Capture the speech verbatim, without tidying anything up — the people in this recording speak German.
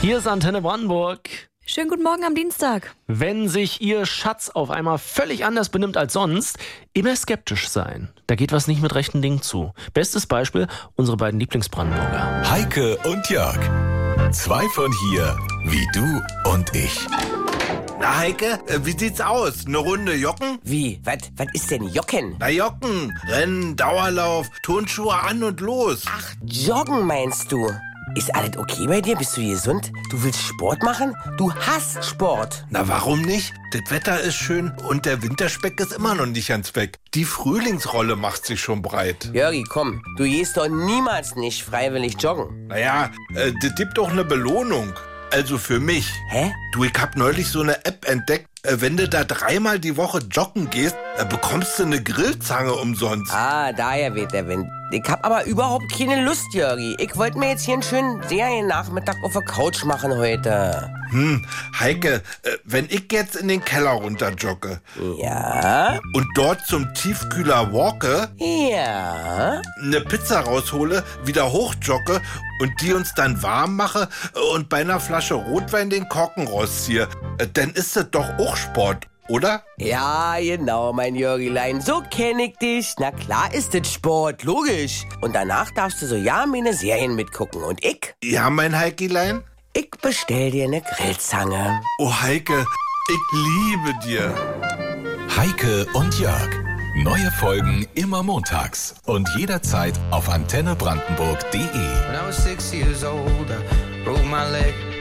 Hier ist Antenne Brandenburg. Schönen guten Morgen am Dienstag. Wenn sich Ihr Schatz auf einmal völlig anders benimmt als sonst, immer skeptisch sein. Da geht was nicht mit rechten Dingen zu. Bestes Beispiel, unsere beiden Lieblingsbrandenburger. Heike und Jörg. Zwei von hier, wie du und ich. Na Heike, äh, wie sieht's aus? Eine Runde Jocken? Wie? Was was ist denn Jocken? Na Jocken, Rennen, Dauerlauf, Turnschuhe an und los. Ach, Joggen meinst du? Ist alles okay bei dir? Bist du gesund? Du willst Sport machen? Du hasst Sport. Na warum nicht? Das Wetter ist schön und der Winterspeck ist immer noch nicht ganz weg. Die Frühlingsrolle macht sich schon breit. Jörgi, komm, du gehst doch niemals nicht freiwillig joggen. Naja, äh, das gibt doch eine Belohnung. Also für mich. Hä? Du, ich hab neulich so eine App entdeckt. Äh, wenn du da dreimal die Woche joggen gehst, äh, bekommst du eine Grillzange umsonst. Ah, daher weht der Wind. Ich hab aber überhaupt keine Lust, Jörgi. Ich wollte mir jetzt hier einen schönen Seriennachmittag auf der Couch machen heute. Hm, Heike, äh, wenn ich jetzt in den Keller runter jogge Ja? und dort zum Tiefkühler walke, Ja? eine Pizza raushole, wieder hochjogge und die uns dann warm mache und bei einer Flasche Rotwein den Korken rausziehe, äh, dann ist das doch auch Sport, oder? Ja, genau, mein Jörgilein. So kenn ich dich. Na klar ist das Sport, logisch. Und danach darfst du so ja meine Serien mitgucken. Und ich? Ja, mein Heikilein? Ich bestell dir eine Grillzange. Oh Heike, ich liebe dir. Heike und Jörg. Neue Folgen immer montags und jederzeit auf antenne brandenburg punkt de. When I was six years old, I broke my leg.